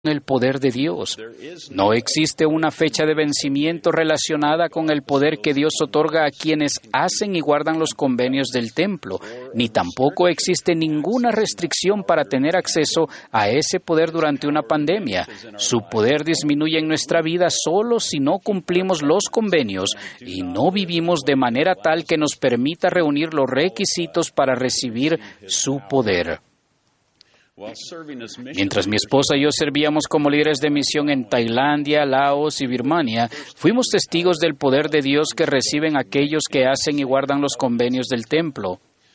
el poder de Dios. No existe una fecha de vencimiento relacionada con el poder que Dios otorga a quienes hacen y guardan los convenios del templo, ni tampoco existe ninguna restricción para tener acceso a ese poder durante una pandemia. Su poder disminuye en nuestra vida solo si no cumplimos los convenios y no vivimos de manera tal que nos permita reunir los requisitos para recibir su poder. Mientras mi esposa y yo servíamos como líderes de misión en Tailandia, Laos y Birmania, fuimos testigos del poder de Dios que reciben aquellos que hacen y guardan los convenios del templo.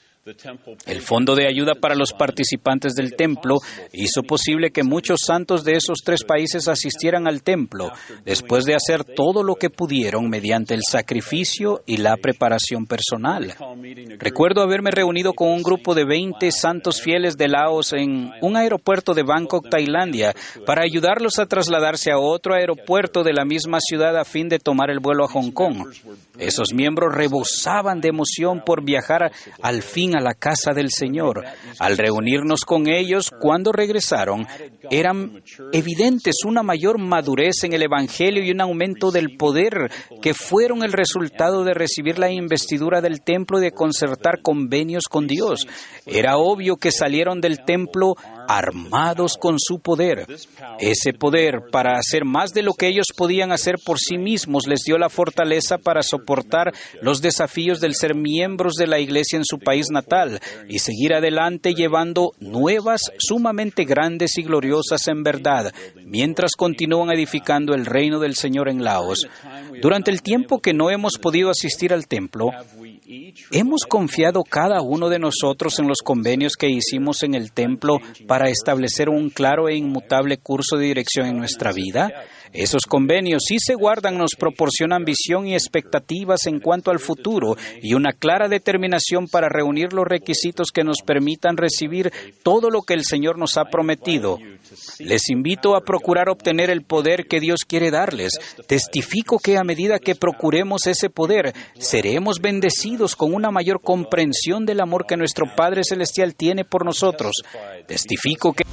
El Fondo de Ayuda para los Participantes del Templo hizo posible que muchos santos de esos 3 países asistieran al templo, después de hacer todo lo que pudieron mediante el sacrificio y la preparación personal. Recuerdo haberme reunido con un grupo de 20 santos fieles de Laos en un aeropuerto de Bangkok, Tailandia, para ayudarlos a trasladarse a otro aeropuerto de la misma ciudad a fin de tomar el vuelo a Hong Kong. Esos miembros rebosaban de emoción por viajar al fin a la casa del Señor. Al reunirnos con ellos, cuando regresaron, eran evidentes una mayor madurez en el Evangelio y un aumento del poder que fueron el resultado de recibir la investidura del templo y de concertar convenios con Dios. Era obvio que salieron del templo armados con su poder. Ese poder, para hacer más de lo que ellos podían hacer por sí mismos, les dio la fortaleza para soportar los desafíos del ser miembros de la iglesia en su país natal y seguir adelante llevando nuevas sumamente grandes y gloriosas en verdad, mientras continúan edificando el reino del Señor en Laos. Durante el tiempo que no hemos podido asistir al templo, ¿hemos confiado cada uno de nosotros en los convenios que hicimos en el templo para establecer un claro e inmutable curso de dirección en nuestra vida? Esos convenios, si se guardan, nos proporcionan visión y expectativas en cuanto al futuro y una clara determinación para reunir los requisitos que nos permitan recibir todo lo que el Señor nos ha prometido. Les invito a procurar obtener el poder que Dios quiere darles. Testifico que a medida que procuremos ese poder, seremos bendecidos con una mayor comprensión del amor que nuestro Padre Celestial tiene por nosotros. Testifico que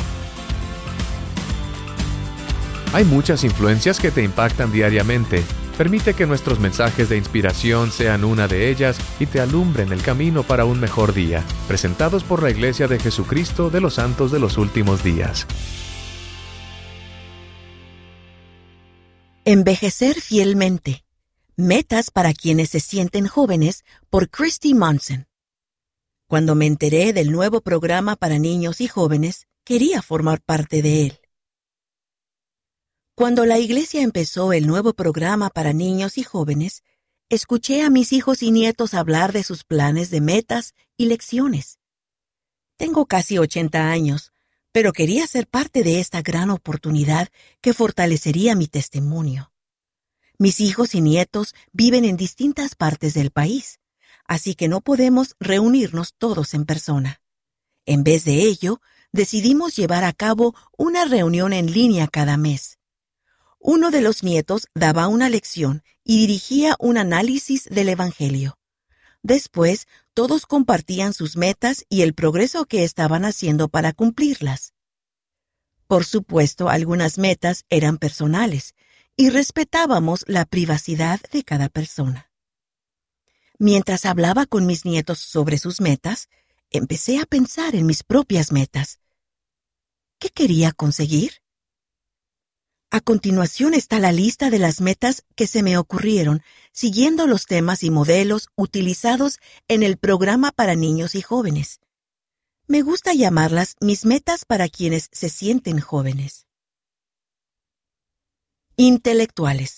hay muchas influencias que te impactan diariamente. Permite que nuestros mensajes de inspiración sean una de ellas y te alumbren el camino para un mejor día. Presentados por la Iglesia de Jesucristo de los Santos de los Últimos Días. Envejecer fielmente. Metas para quienes se sienten jóvenes, por Christy Monson. Cuando me enteré del nuevo programa para niños y jóvenes, quería formar parte de él. Cuando la iglesia empezó el nuevo programa para niños y jóvenes, escuché a mis hijos y nietos hablar de sus planes de metas y lecciones. Tengo casi 80 años, pero quería ser parte de esta gran oportunidad que fortalecería mi testimonio. Mis hijos y nietos viven en distintas partes del país, así que no podemos reunirnos todos en persona. En vez de ello, decidimos llevar a cabo una reunión en línea cada mes. Uno de los nietos daba una lección y dirigía un análisis del Evangelio. Después, todos compartían sus metas y el progreso que estaban haciendo para cumplirlas. Por supuesto, algunas metas eran personales y respetábamos la privacidad de cada persona. Mientras hablaba con mis nietos sobre sus metas, empecé a pensar en mis propias metas. ¿Qué quería conseguir? A continuación está la lista de las metas que se me ocurrieron, siguiendo los temas y modelos utilizados en el programa para niños y jóvenes. Me gusta llamarlas mis metas para quienes se sienten jóvenes. Intelectuales.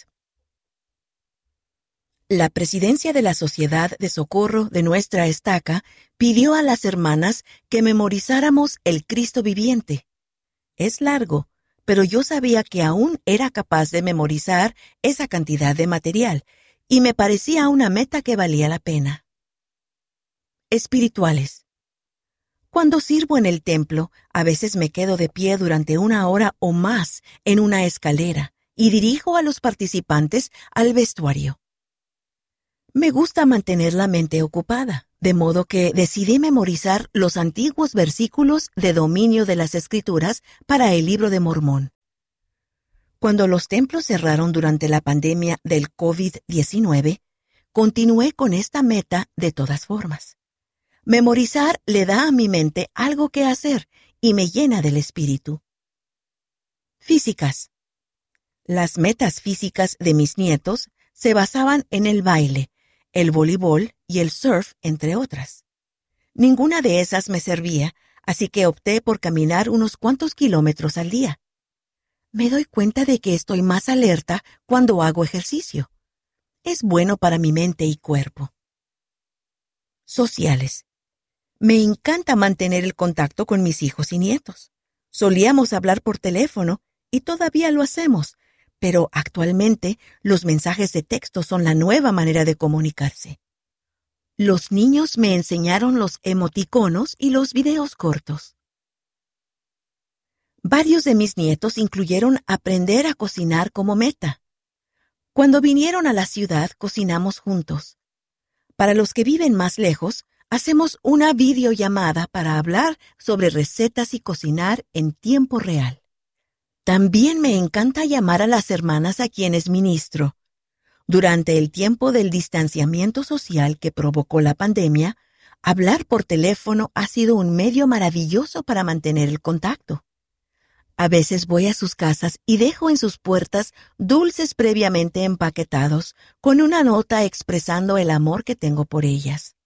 La presidencia de la Sociedad de Socorro de nuestra estaca pidió a las hermanas que memorizáramos el Cristo viviente. Es largo, pero yo sabía que aún era capaz de memorizar esa cantidad de material, y me parecía una meta que valía la pena. Espirituales. Cuando sirvo en el templo, a veces me quedo de pie durante 1 hora o más en una escalera y dirijo a los participantes al vestuario. Me gusta mantener la mente ocupada, de modo que decidí memorizar los antiguos versículos de dominio de las Escrituras para el Libro de Mormón. Cuando los templos cerraron durante la pandemia del COVID-19, continué con esta meta de todas formas. Memorizar le da a mi mente algo que hacer y me llena del espíritu. Físicas. Las metas físicas de mis nietos se basaban en el baile, el voleibol y el surf, entre otras. Ninguna de esas me servía, así que opté por caminar unos cuantos kilómetros al día. Me doy cuenta de que estoy más alerta cuando hago ejercicio. Es bueno para mi mente y cuerpo. Sociales. Me encanta mantener el contacto con mis hijos y nietos. Solíamos hablar por teléfono y todavía lo hacemos, pero actualmente los mensajes de texto son la nueva manera de comunicarse. Los niños me enseñaron los emoticonos y los videos cortos. Varios de mis nietos incluyeron aprender a cocinar como meta. Cuando vinieron a la ciudad, cocinamos juntos. Para los que viven más lejos, hacemos una videollamada para hablar sobre recetas y cocinar en tiempo real. También me encanta llamar a las hermanas a quienes ministro. Durante el tiempo del distanciamiento social que provocó la pandemia, hablar por teléfono ha sido un medio maravilloso para mantener el contacto. A veces voy a sus casas y dejo en sus puertas dulces previamente empaquetados, con una nota expresando el amor que tengo por ellas.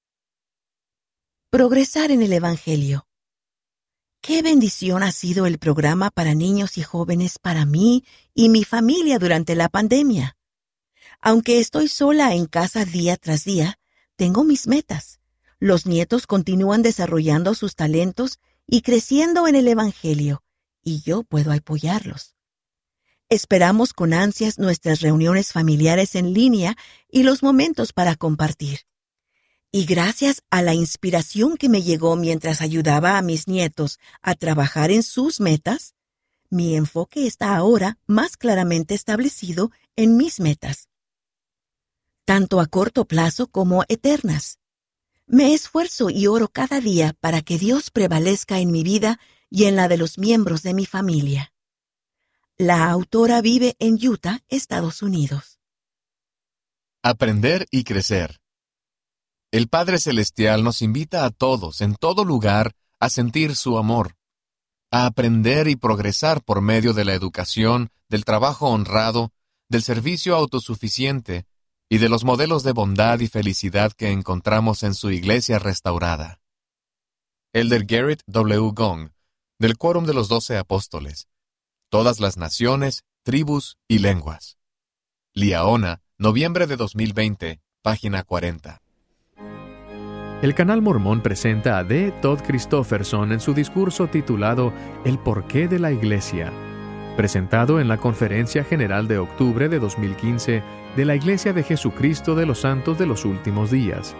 Progresar en el Evangelio. ¡Qué bendición ha sido el programa para niños y jóvenes para mí y mi familia durante la pandemia! Aunque estoy sola en casa día tras día, tengo mis metas. Los nietos continúan desarrollando sus talentos y creciendo en el Evangelio, y yo puedo apoyarlos. Esperamos con ansias nuestras reuniones familiares en línea y los momentos para compartir. Y gracias a la inspiración que me llegó mientras ayudaba a mis nietos a trabajar en sus metas, mi enfoque está ahora más claramente establecido en mis metas, tanto a corto plazo como eternas. Me esfuerzo y oro cada día para que Dios prevalezca en mi vida y en la de los miembros de mi familia. La autora vive en Utah, Estados Unidos. Aprender y crecer. El Padre Celestial nos invita a todos, en todo lugar, a sentir su amor, a aprender y progresar por medio de la educación, del trabajo honrado, del servicio autosuficiente y de los modelos de bondad y felicidad que encontramos en su iglesia restaurada. Elder Garrett W. Gong, del Quórum de los 12 Apóstoles. Todas las naciones, tribus y lenguas. Liaona, noviembre de 2020, página 40. El Canal Mormón presenta a D. Todd Christofferson en su discurso titulado El porqué de la Iglesia, presentado en la Conferencia General de octubre de 2015 de la Iglesia de Jesucristo de los Santos de los Últimos Días.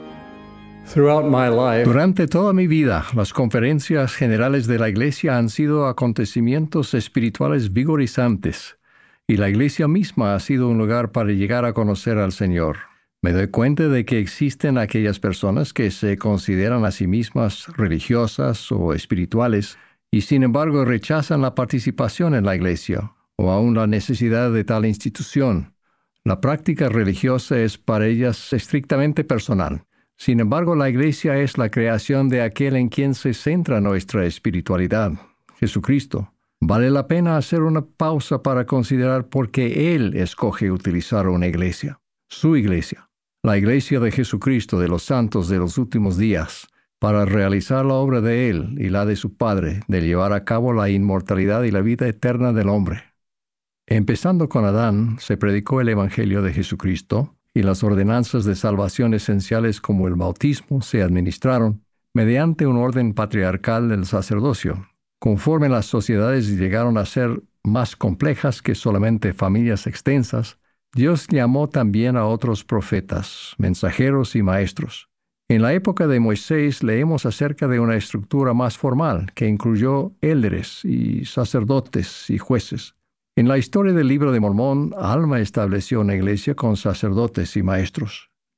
Durante toda mi vida, las conferencias generales de la Iglesia han sido acontecimientos espirituales vigorizantes, y la Iglesia misma ha sido un lugar para llegar a conocer al Señor. Me doy cuenta de que existen aquellas personas que se consideran a sí mismas religiosas o espirituales y sin embargo rechazan la participación en la Iglesia o aún la necesidad de tal institución. La práctica religiosa es para ellas estrictamente personal. Sin embargo, la Iglesia es la creación de aquel en quien se centra nuestra espiritualidad, Jesucristo. Vale la pena hacer una pausa para considerar por qué Él escoge utilizar una iglesia, su iglesia. La Iglesia de Jesucristo de los Santos de los Últimos Días, para realizar la obra de Él y la de su Padre, de llevar a cabo la inmortalidad y la vida eterna del hombre. Empezando con Adán, se predicó el Evangelio de Jesucristo, y las ordenanzas de salvación esenciales como el bautismo se administraron mediante un orden patriarcal del sacerdocio. Conforme las sociedades llegaron a ser más complejas que solamente familias extensas, Dios llamó también a otros profetas, mensajeros y maestros. En la época de Moisés leemos acerca de una estructura más formal que incluyó élderes y sacerdotes y jueces. En la historia del Libro de Mormón, Alma estableció una iglesia con sacerdotes y maestros.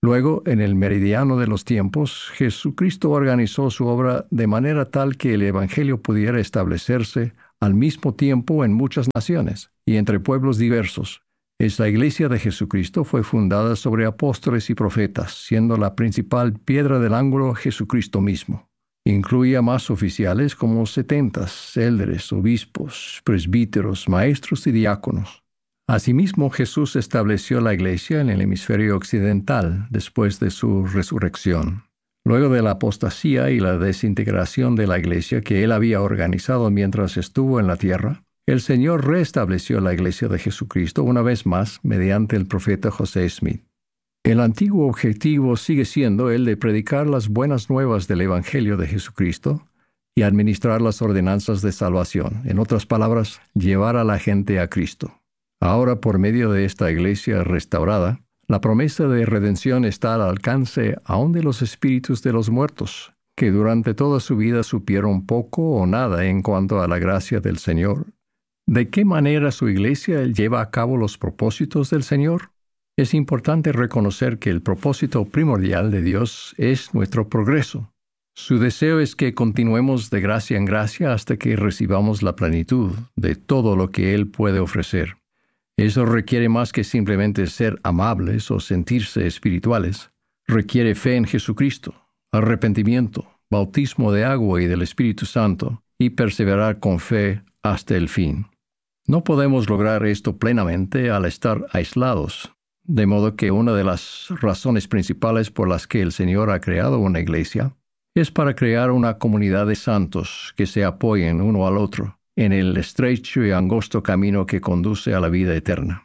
Luego, en el meridiano de los tiempos, Jesucristo organizó su obra de manera tal que el Evangelio pudiera establecerse al mismo tiempo en muchas naciones y entre pueblos diversos. Esta Iglesia de Jesucristo fue fundada sobre apóstoles y profetas, siendo la principal piedra del ángulo Jesucristo mismo. Incluía más oficiales como 70, élderes, obispos, presbíteros, maestros y diáconos. Asimismo, Jesús estableció la Iglesia en el hemisferio occidental después de su resurrección. Luego de la apostasía y la desintegración de la Iglesia que él había organizado mientras estuvo en la tierra, el Señor restableció la Iglesia de Jesucristo una vez más mediante el profeta José Smith. El antiguo objetivo sigue siendo el de predicar las buenas nuevas del Evangelio de Jesucristo y administrar las ordenanzas de salvación. En otras palabras, llevar a la gente a Cristo. Ahora, por medio de esta Iglesia restaurada, la promesa de redención está al alcance aún de los espíritus de los muertos, que durante toda su vida supieron poco o nada en cuanto a la gracia del Señor. ¿De qué manera su Iglesia lleva a cabo los propósitos del Señor? Es importante reconocer que el propósito primordial de Dios es nuestro progreso. Su deseo es que continuemos de gracia en gracia hasta que recibamos la plenitud de todo lo que Él puede ofrecer. Eso requiere más que simplemente ser amables o sentirse espirituales. Requiere fe en Jesucristo, arrepentimiento, bautismo de agua y del Espíritu Santo, y perseverar con fe hasta el fin. No podemos lograr esto plenamente al estar aislados, de modo que una de las razones principales por las que el Señor ha creado una iglesia es para crear una comunidad de santos que se apoyen uno al otro en el estrecho y angosto camino que conduce a la vida eterna.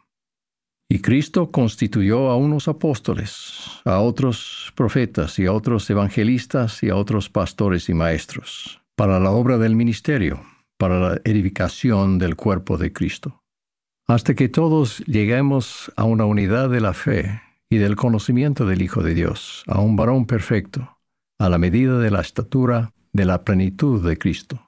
Y Cristo constituyó a unos apóstoles, a otros profetas y a otros evangelistas y a otros pastores y maestros, para la obra del ministerio, para la edificación del cuerpo de Cristo, hasta que todos lleguemos a una unidad de la fe y del conocimiento del Hijo de Dios, a un varón perfecto, a la medida de la estatura de la plenitud de Cristo.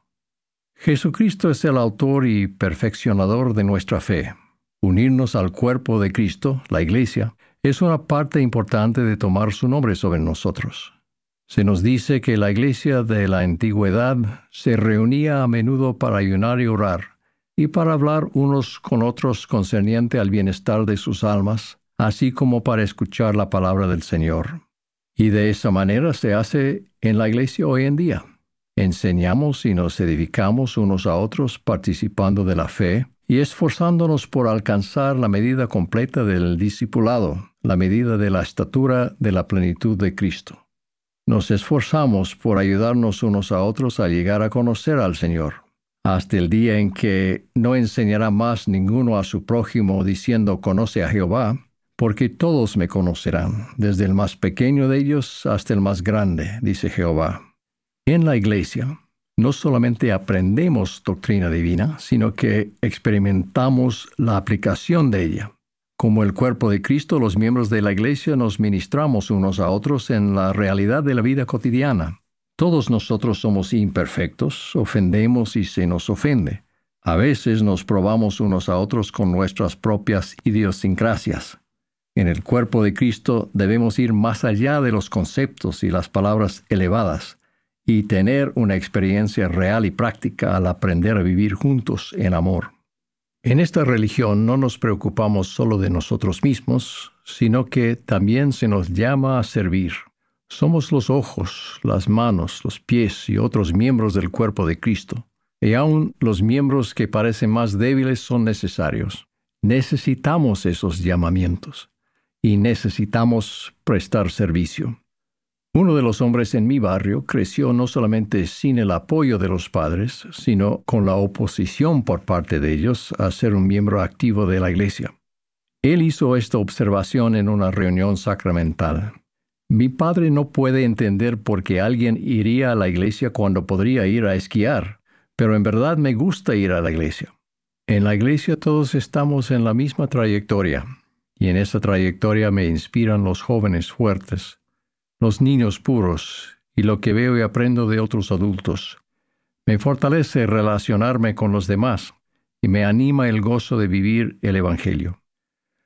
Jesucristo es el autor y perfeccionador de nuestra fe. Unirnos al cuerpo de Cristo, la Iglesia, es una parte importante de tomar su nombre sobre nosotros. Se nos dice que la Iglesia de la antigüedad se reunía a menudo para ayunar y orar, y para hablar unos con otros concerniente al bienestar de sus almas, así como para escuchar la palabra del Señor. Y de esa manera se hace en la Iglesia hoy en día. Enseñamos y nos edificamos unos a otros participando de la fe y esforzándonos por alcanzar la medida completa del discipulado, la medida de la estatura de la plenitud de Cristo. Nos esforzamos por ayudarnos unos a otros a llegar a conocer al Señor, hasta el día en que no enseñará más ninguno a su prójimo diciendo «Conoce a Jehová», porque todos me conocerán, desde el más pequeño de ellos hasta el más grande, dice Jehová. En la Iglesia, no solamente aprendemos doctrina divina, sino que experimentamos la aplicación de ella. Como el cuerpo de Cristo, los miembros de la Iglesia nos ministramos unos a otros en la realidad de la vida cotidiana. Todos nosotros somos imperfectos, ofendemos y se nos ofende. A veces nos probamos unos a otros con nuestras propias idiosincrasias. En el cuerpo de Cristo debemos ir más allá de los conceptos y las palabras elevadas, y tener una experiencia real y práctica al aprender a vivir juntos en amor. En esta religión no nos preocupamos solo de nosotros mismos, sino que también se nos llama a servir. Somos los ojos, las manos, los pies y otros miembros del cuerpo de Cristo, y aún los miembros que parecen más débiles son necesarios. Necesitamos esos llamamientos, y necesitamos prestar servicio. Uno de los hombres en mi barrio creció no solamente sin el apoyo de los padres, sino con la oposición por parte de ellos a ser un miembro activo de la iglesia. Él hizo esta observación en una reunión sacramental. Mi padre no puede entender por qué alguien iría a la iglesia cuando podría ir a esquiar, pero en verdad me gusta ir a la iglesia. En la iglesia todos estamos en la misma trayectoria, y en esa trayectoria me inspiran los jóvenes fuertes, los niños puros y lo que veo y aprendo de otros adultos. Me fortalece relacionarme con los demás y me anima el gozo de vivir el Evangelio.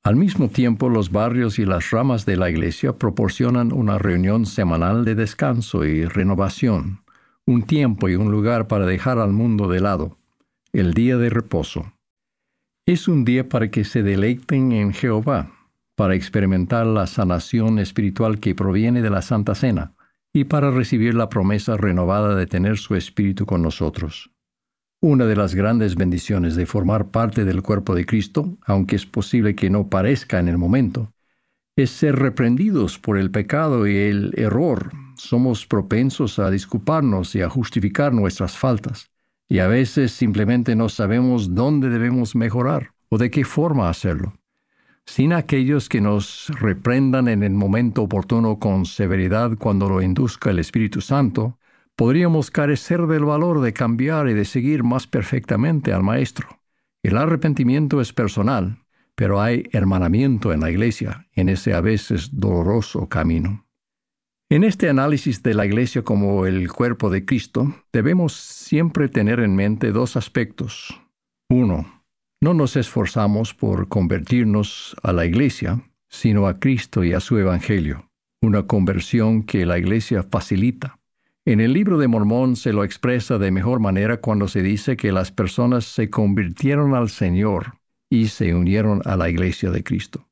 Al mismo tiempo, los barrios y las ramas de la iglesia proporcionan una reunión semanal de descanso y renovación, un tiempo y un lugar para dejar al mundo de lado, el día de reposo. Es un día para que se deleiten en Jehová, para experimentar la sanación espiritual que proviene de la Santa Cena y para recibir la promesa renovada de tener su Espíritu con nosotros. Una de las grandes bendiciones de formar parte del cuerpo de Cristo, aunque es posible que no parezca en el momento, es ser reprendidos por el pecado y el error. Somos propensos a disculparnos y a justificar nuestras faltas, y a veces simplemente no sabemos dónde debemos mejorar o de qué forma hacerlo. Sin aquellos que nos reprendan en el momento oportuno con severidad cuando lo induzca el Espíritu Santo, podríamos carecer del valor de cambiar y de seguir más perfectamente al Maestro. El arrepentimiento es personal, pero hay hermanamiento en la iglesia, en ese a veces doloroso camino. En este análisis de la iglesia como el cuerpo de Cristo, debemos siempre tener en mente dos aspectos. 1. No nos esforzamos por convertirnos a la iglesia, sino a Cristo y a su Evangelio, una conversión que la iglesia facilita. En el libro de Mormón se lo expresa de mejor manera cuando se dice que las personas se convirtieron al Señor y se unieron a la iglesia de Cristo.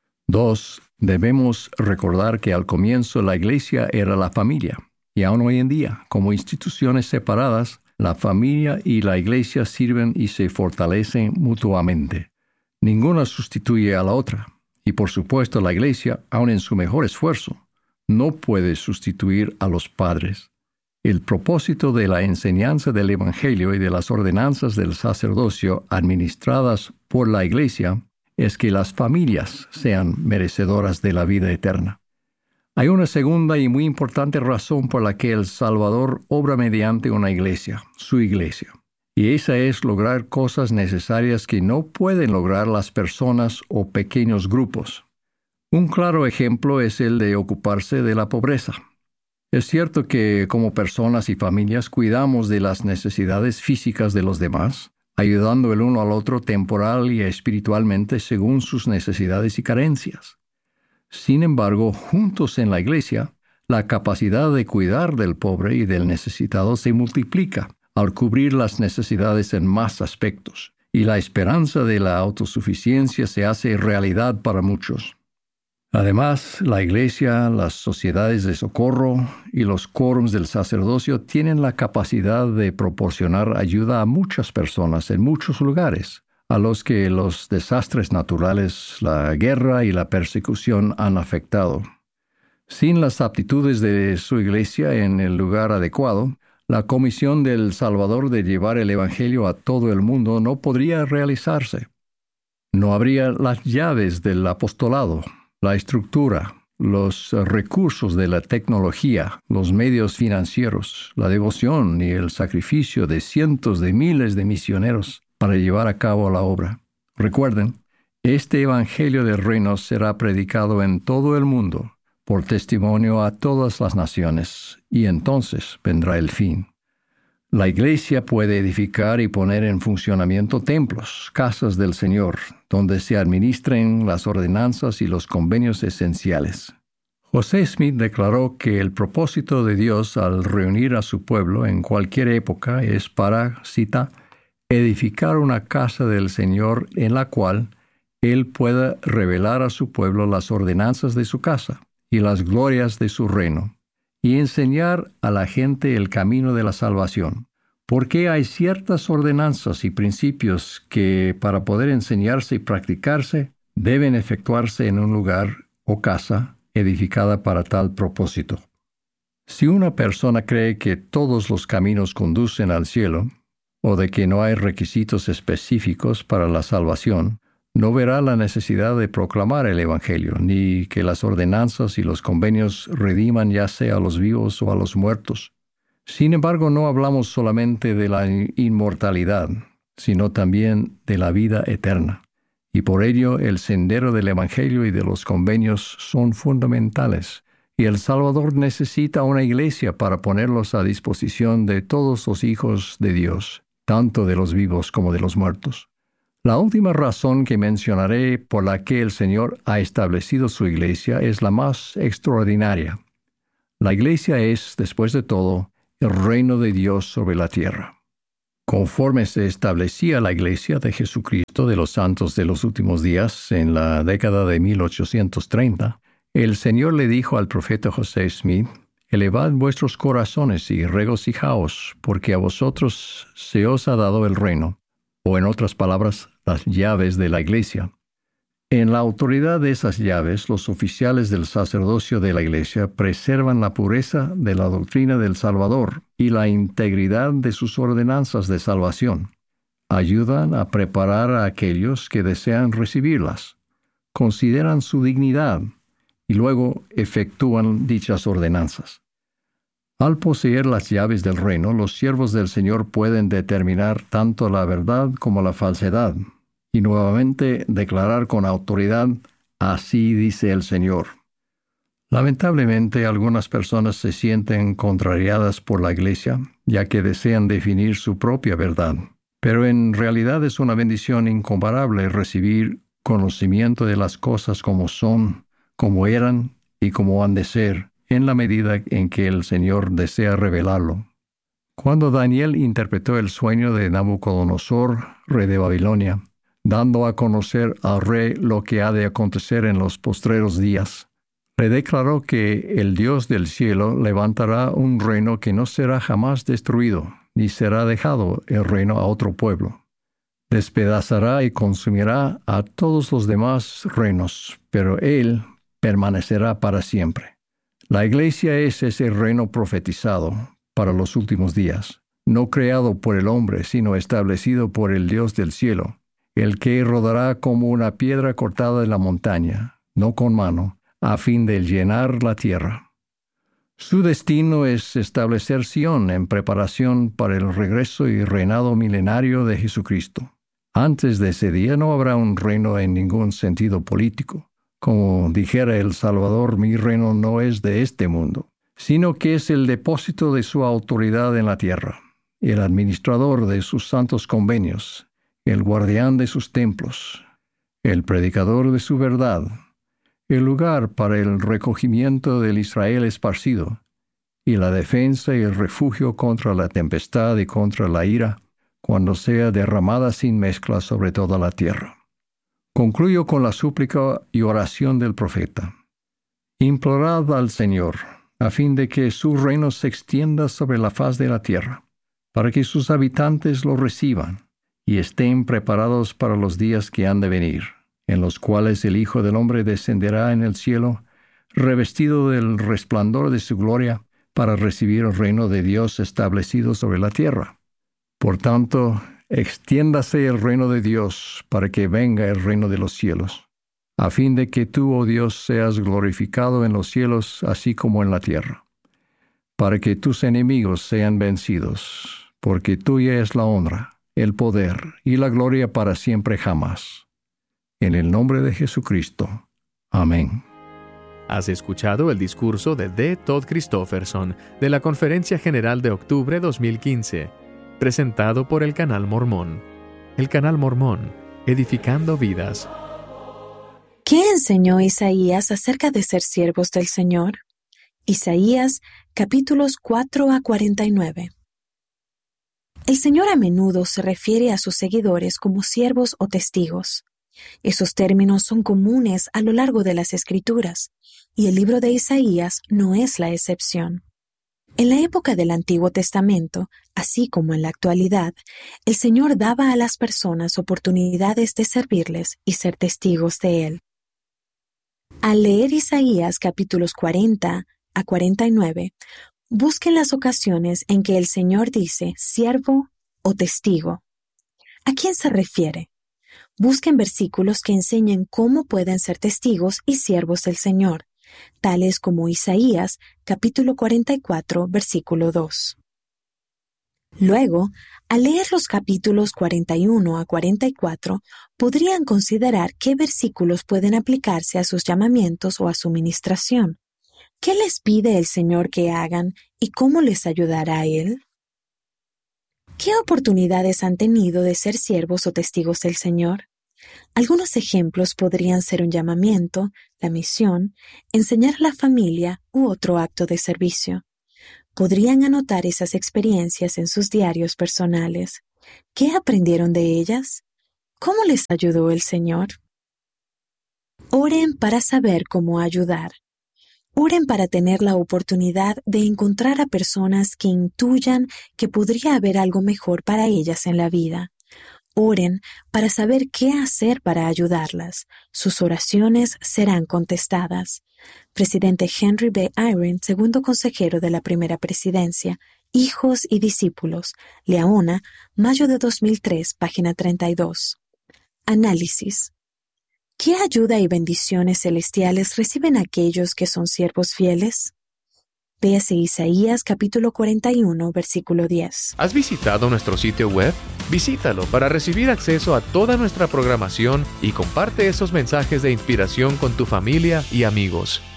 2. Debemos recordar que al comienzo la iglesia era la familia, y aún hoy en día, como instituciones separadas, la familia y la iglesia sirven y se fortalecen mutuamente. Ninguna sustituye a la otra, y por supuesto la iglesia, aun en su mejor esfuerzo, no puede sustituir a los padres. El propósito de la enseñanza del Evangelio y de las ordenanzas del sacerdocio administradas por la iglesia es que las familias sean merecedoras de la vida eterna. Hay una segunda y muy importante razón por la que el Salvador obra mediante una iglesia, su iglesia. Y esa es lograr cosas necesarias que no pueden lograr las personas o pequeños grupos. Un claro ejemplo es el de ocuparse de la pobreza. Es cierto que como personas y familias cuidamos de las necesidades físicas de los demás, ayudando el uno al otro temporal y espiritualmente según sus necesidades y carencias. Sin embargo, juntos en la iglesia, la capacidad de cuidar del pobre y del necesitado se multiplica al cubrir las necesidades en más aspectos, y la esperanza de la autosuficiencia se hace realidad para muchos. Además, la iglesia, las sociedades de socorro y los quórums del sacerdocio tienen la capacidad de proporcionar ayuda a muchas personas en muchos lugares, a los que los desastres naturales, la guerra y la persecución han afectado. Sin las aptitudes de su iglesia en el lugar adecuado, la comisión del Salvador de llevar el Evangelio a todo el mundo no podría realizarse. No habría las llaves del apostolado, la estructura, los recursos de la tecnología, los medios financieros, la devoción y el sacrificio de cientos de miles de misioneros para llevar a cabo la obra. Recuerden, este Evangelio del Reino será predicado en todo el mundo, por testimonio a todas las naciones, y entonces vendrá el fin. La iglesia puede edificar y poner en funcionamiento templos, casas del Señor, donde se administren las ordenanzas y los convenios esenciales. José Smith declaró que el propósito de Dios al reunir a su pueblo en cualquier época es para, cita, edificar una casa del Señor en la cual Él pueda revelar a su pueblo las ordenanzas de su casa y las glorias de su reino, y enseñar a la gente el camino de la salvación, porque hay ciertas ordenanzas y principios que, para poder enseñarse y practicarse, deben efectuarse en un lugar o casa edificada para tal propósito. Si una persona cree que todos los caminos conducen al cielo, o de que no hay requisitos específicos para la salvación, no verá la necesidad de proclamar el Evangelio, ni que las ordenanzas y los convenios rediman ya sea a los vivos o a los muertos. Sin embargo, no hablamos solamente de la inmortalidad, sino también de la vida eterna. Y por ello, el sendero del Evangelio y de los convenios son fundamentales, y el Salvador necesita una iglesia para ponerlos a disposición de todos los hijos de Dios, tanto de los vivos como de los muertos. La última razón que mencionaré por la que el Señor ha establecido su iglesia es la más extraordinaria. La iglesia es, después de todo, el reino de Dios sobre la tierra. Conforme se establecía la iglesia de Jesucristo de los santos de los últimos días en la década de 1830, el Señor le dijo al profeta José Smith: «Elevad vuestros corazones y regocijaos, porque a vosotros se os ha dado el reino», o en otras palabras, las llaves de la iglesia. En la autoridad de esas llaves, los oficiales del sacerdocio de la iglesia preservan la pureza de la doctrina del Salvador y la integridad de sus ordenanzas de salvación. Ayudan a preparar a aquellos que desean recibirlas, consideran su dignidad y luego efectúan dichas ordenanzas. Al poseer las llaves del reino, los siervos del Señor pueden determinar tanto la verdad como la falsedad, y nuevamente declarar con autoridad: «Así dice el Señor». Lamentablemente, algunas personas se sienten contrariadas por la Iglesia, ya que desean definir su propia verdad. Pero en realidad es una bendición incomparable recibir conocimiento de las cosas como son, como eran y como han de ser, en la medida en que el Señor desea revelarlo. Cuando Daniel interpretó el sueño de Nabucodonosor, rey de Babilonia, dando a conocer al rey lo que ha de acontecer en los postreros días, le declaró que el Dios del cielo levantará un reino que no será jamás destruido, ni será dejado el reino a otro pueblo. Despedazará y consumirá a todos los demás reinos, pero él permanecerá para siempre. La iglesia es ese reino profetizado para los últimos días, no creado por el hombre, sino establecido por el Dios del cielo, el que rodará como una piedra cortada de la montaña, no con mano, a fin de llenar la tierra. Su destino es establecer Sión en preparación para el regreso y reinado milenario de Jesucristo. Antes de ese día no habrá un reino en ningún sentido político. Como dijera el Salvador: «Mi reino no es de este mundo», sino que es el depósito de su autoridad en la tierra, el administrador de sus santos convenios, el guardián de sus templos, el predicador de su verdad, el lugar para el recogimiento del Israel esparcido, y la defensa y el refugio contra la tempestad y contra la ira, cuando sea derramada sin mezcla sobre toda la tierra. Concluyo con la súplica y oración del profeta. Implorad al Señor, a fin de que su reino se extienda sobre la faz de la tierra, para que sus habitantes lo reciban y estén preparados para los días que han de venir, en los cuales el Hijo del Hombre descenderá en el cielo, revestido del resplandor de su gloria, para recibir el reino de Dios establecido sobre la tierra. Por tanto, extiéndase el reino de Dios para que venga el reino de los cielos, a fin de que tú, oh Dios, seas glorificado en los cielos así como en la tierra, para que tus enemigos sean vencidos, porque tuya es la honra, el poder y la gloria para siempre jamás. En el nombre de Jesucristo. Amén. Has escuchado el discurso de D. Todd Christofferson de la Conferencia General de Octubre 2015, presentado por el Canal Mormón. El Canal Mormón, edificando vidas. ¿Qué enseñó Isaías acerca de ser siervos del Señor? Isaías, capítulos 4 a 49. El Señor a menudo se refiere a sus seguidores como siervos o testigos. Esos términos son comunes a lo largo de las Escrituras, y el libro de Isaías no es la excepción. En la época del Antiguo Testamento, así como en la actualidad, el Señor daba a las personas oportunidades de servirles y ser testigos de Él. Al leer Isaías capítulos 40 a 49, busquen las ocasiones en que el Señor dice siervo o testigo. ¿A quién se refiere? Busquen versículos que enseñen cómo pueden ser testigos y siervos del Señor, tales como Isaías, capítulo 44, versículo 2. Luego, al leer los capítulos 41 a 44, podrían considerar qué versículos pueden aplicarse a sus llamamientos o a su ministración. ¿Qué les pide el Señor que hagan y cómo les ayudará a Él? ¿Qué oportunidades han tenido de ser siervos o testigos del Señor? Algunos ejemplos podrían ser un llamamiento, la misión, enseñar a la familia u otro acto de servicio. Podrían anotar esas experiencias en sus diarios personales. ¿Qué aprendieron de ellas? ¿Cómo les ayudó el Señor? Oren para saber cómo ayudar. Oren para tener la oportunidad de encontrar a personas que intuyan que podría haber algo mejor para ellas en la vida. Oren para saber qué hacer para ayudarlas. Sus oraciones serán contestadas. Presidente Henry B. Eyring, segundo consejero de la primera presidencia, Hijos y discípulos, Leona, mayo de 2003, página 32. Análisis. ¿Qué ayuda y bendiciones celestiales reciben aquellos que son siervos fieles? Véase Isaías capítulo 41, versículo 10. ¿Has visitado nuestro sitio web? Visítalo para recibir acceso a toda nuestra programación y comparte esos mensajes de inspiración con tu familia y amigos.